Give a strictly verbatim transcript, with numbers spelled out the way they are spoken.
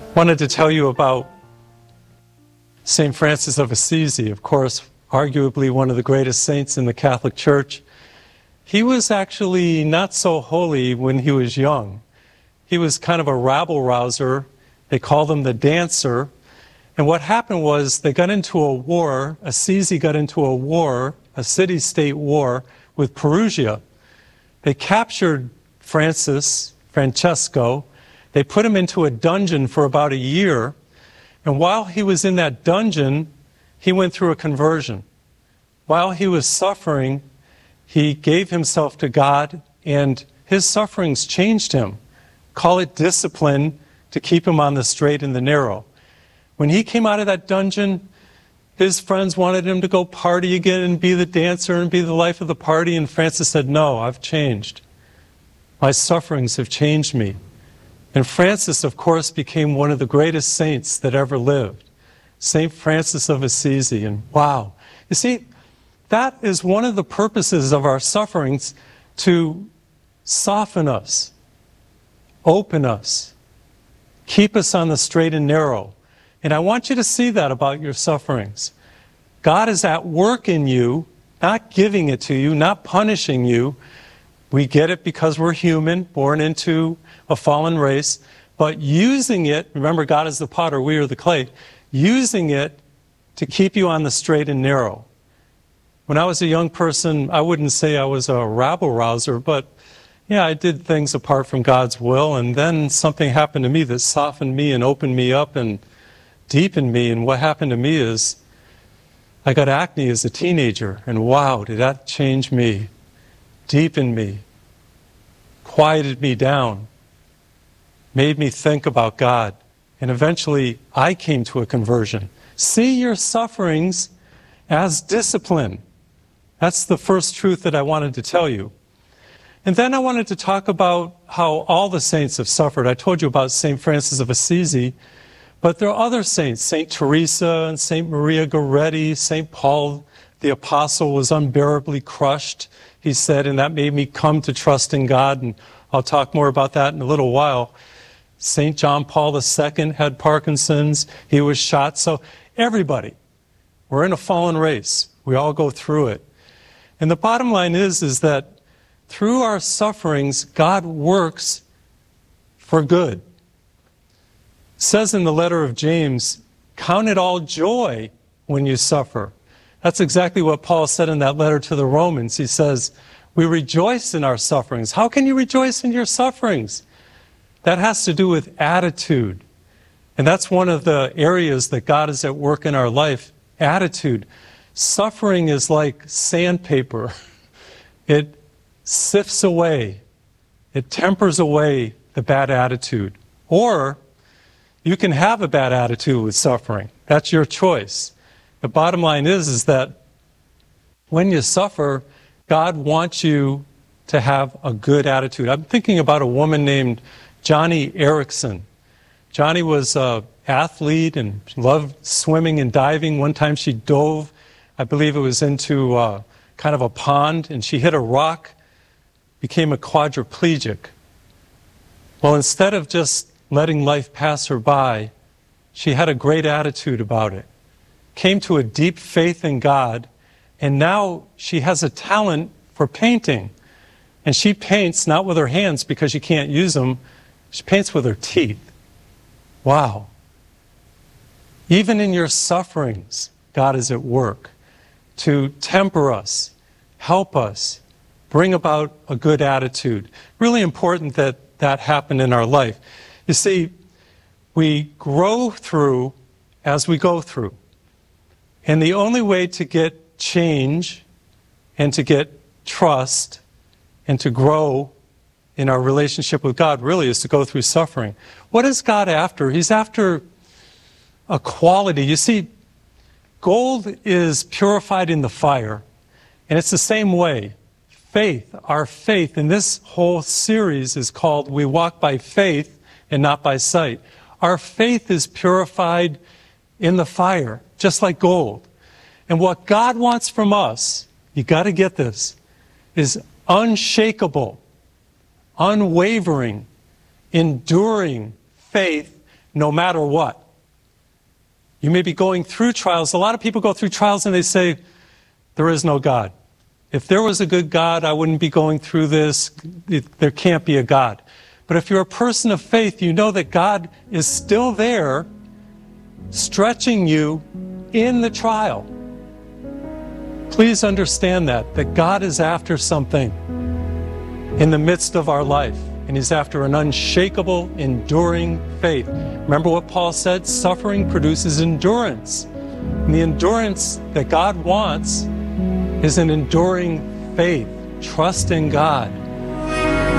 Wanted to tell you about Saint Francis of Assisi, of course, arguably one of the greatest saints in the Catholic Church. He was actually not so holy when he was young. He was kind of a rabble-rouser. They called him the dancer. And what happened was they got into a war, Assisi got into a war, a city-state war with Perugia. They captured Francis, Francesco. They put him into a dungeon for about a year. And while he was in that dungeon, he went through a conversion. While he was suffering, he gave himself to God, and his sufferings changed him. Call it discipline to keep him on the straight and the narrow. When he came out of that dungeon, his friends wanted him to go party again and be the dancer and be the life of the party. And Francis said, no, I've changed. My sufferings have changed me. And Francis, of course, became one of the greatest saints that ever lived. Saint Francis of Assisi. And wow. You see, that is one of the purposes of our sufferings, to soften us, open us, keep us on the straight and narrow. And I want you to see that about your sufferings. God is at work in you, not giving it to you, not punishing you. We get it because we're human, born into a fallen race, but using it, remember God is the potter, we are the clay, using it to keep you on the straight and narrow. When I was a young person, I wouldn't say I was a rabble-rouser, but yeah, I did things apart from God's will, and then something happened to me that softened me and opened me up and deepened me. And what happened to me is I got acne as a teenager, and wow, did that change me, deepen me, quieted me down, made me think about God. And eventually I came to a conversion. See your sufferings as discipline. That's the first truth that I wanted to tell you. And then I wanted to talk about how all the saints have suffered. I told you about Saint Francis of Assisi, but there are other saints. Saint Teresa and Saint Maria Goretti, Saint Paul the Apostle was unbearably crushed, he said, and that made me come to trust in God, and I'll talk more about that in a little while. Saint John Paul the Second had Parkinson's, he was shot. So everybody, we're in a fallen race. We all go through it. And the bottom line is, is that through our sufferings, God works for good. It says in the letter of James, count it all joy when you suffer. That's exactly what Paul said in that letter to the Romans. He says, we rejoice in our sufferings. How can you rejoice in your sufferings? That has to do with attitude. And that's one of the areas that God is at work in our life, attitude. Suffering is like sandpaper. It sifts away. It tempers away the bad attitude. Or you can have a bad attitude with suffering. That's your choice. The bottom line is, is that when you suffer, God wants you to have a good attitude. I'm thinking about a woman named Johnny Erickson. Johnny was an athlete and loved swimming and diving. One time she dove, I believe it was into uh, kind of a pond, and she hit a rock, became a quadriplegic. Well, instead of just letting life pass her by, she had a great attitude about it. Came to a deep faith in God, and now she has a talent for painting. And she paints not with her hands because she can't use them, she paints with her teeth. Wow. Even in your sufferings, God is at work to temper us, help us, bring about a good attitude. Really important that that happen in our life. You see, we grow through as we go through. And the only way to get change and to get trust and to grow in our relationship with God really is to go through suffering. What is God after? He's after a quality. You see, gold is purified in the fire, and it's the same way. Faith, our faith in this whole series is called We Walk by Faith and Not by Sight. Our faith is purified in the fire, just like gold. And what God wants from us, you got to get this, is unshakable, unwavering, enduring faith no matter what. You may be going through trials. A lot of people go through trials and they say, there is no God. If there was a good God, I wouldn't be going through this. It, there can't be a God. But if you're a person of faith, you know that God is still there, stretching you in the trial. Please understand that, that God is after something in the midst of our life. And He's after an unshakable, enduring faith. Remember what Paul said? Suffering produces endurance. And the endurance that God wants is an enduring faith, trust in God.